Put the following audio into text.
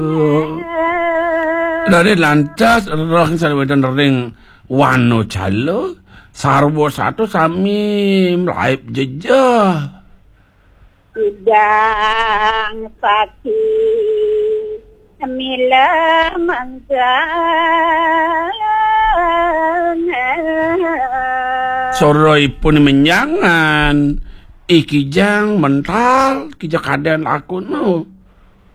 Dari lantas roh salwedan ring wano jalo sarwo satu sami mlaip jejah. Udang sakit mila manggalan Soroipun menyangan iki jang mental kijakadan aku no